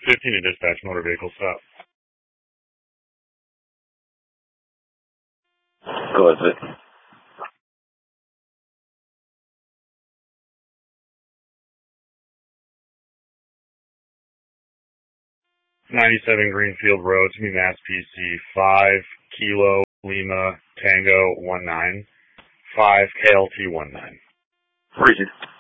15 to dispatch, motor vehicle stop. Go with it. 97 Greenfield Road, to me Mass PC 5 Kilo Lima Tango 19 5 KLT 19. Rigid.